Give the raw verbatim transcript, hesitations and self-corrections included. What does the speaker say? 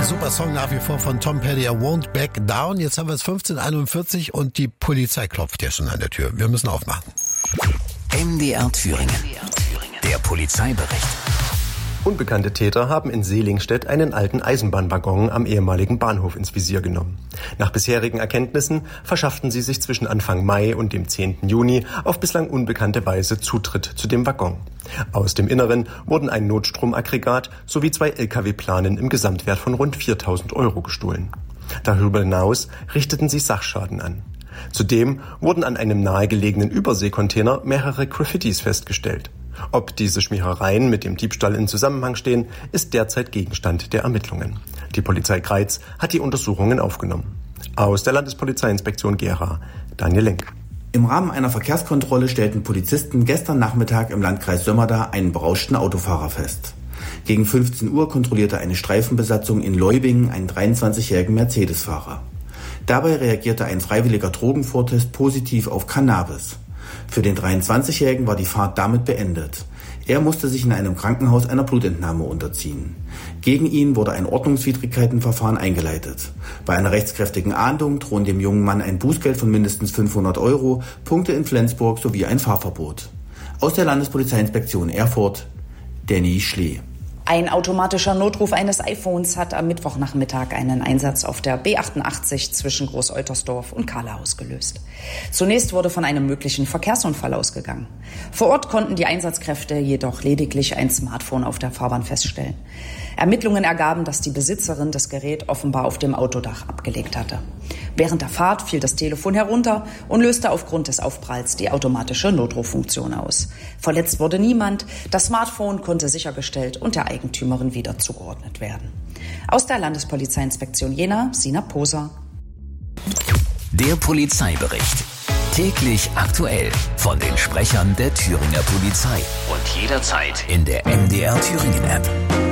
Super Song nach wie vor von Tom Petty, I Won't Back Down. Jetzt haben wir es fünfzehn Uhr einundvierzig und die Polizei klopft ja schon an der Tür. Wir müssen aufmachen. M D R Thüringen. Der Polizeibericht. Unbekannte Täter haben in Seelingstedt einen alten Eisenbahnwaggon am ehemaligen Bahnhof ins Visier genommen. Nach bisherigen Erkenntnissen verschafften sie sich zwischen Anfang Mai und dem zehnten Juni auf bislang unbekannte Weise Zutritt zu dem Waggon. Aus dem Inneren wurden ein Notstromaggregat sowie zwei L K W-Planen im Gesamtwert von rund viertausend Euro gestohlen. Darüber hinaus richteten sie Sachschaden an. Zudem wurden an einem nahegelegenen Überseekontainer mehrere Graffitis festgestellt. Ob diese Schmierereien mit dem Diebstahl in Zusammenhang stehen, ist derzeit Gegenstand der Ermittlungen. Die Polizei Greiz hat die Untersuchungen aufgenommen. Aus der Landespolizeiinspektion Gera, Daniel Lenk. Im Rahmen einer Verkehrskontrolle stellten Polizisten gestern Nachmittag im Landkreis Sömmerda einen berauschten Autofahrer fest. Gegen fünfzehn Uhr kontrollierte eine Streifenbesatzung in Leubingen einen dreiundzwanzigjährigen Mercedes-Fahrer. Dabei reagierte ein freiwilliger Drogenvortest positiv auf Cannabis. Für den dreiundzwanzigjährigen war die Fahrt damit beendet. Er musste sich in einem Krankenhaus einer Blutentnahme unterziehen. Gegen ihn wurde ein Ordnungswidrigkeitenverfahren eingeleitet. Bei einer rechtskräftigen Ahndung drohen dem jungen Mann ein Bußgeld von mindestens fünfhundert Euro, Punkte in Flensburg sowie ein Fahrverbot. Aus der Landespolizeiinspektion Erfurt, Danny Schlee. Ein automatischer Notruf eines iPhones hat am Mittwochnachmittag einen Einsatz auf der B achtundachtzig zwischen Groß-Eutersdorf und Kahla ausgelöst. Zunächst wurde von einem möglichen Verkehrsunfall ausgegangen. Vor Ort konnten die Einsatzkräfte jedoch lediglich ein Smartphone auf der Fahrbahn feststellen. Ermittlungen ergaben, dass die Besitzerin das Gerät offenbar auf dem Autodach abgelegt hatte. Während der Fahrt fiel das Telefon herunter und löste aufgrund des Aufpralls die automatische Notruffunktion aus. Verletzt wurde niemand, das Smartphone konnte sichergestellt und der Eigentümerin wieder zugeordnet werden. Aus der Landespolizeiinspektion Jena, Sina Poser. Der Polizeibericht. Täglich aktuell von den Sprechern der Thüringer Polizei. Und jederzeit in der M D R Thüringen App.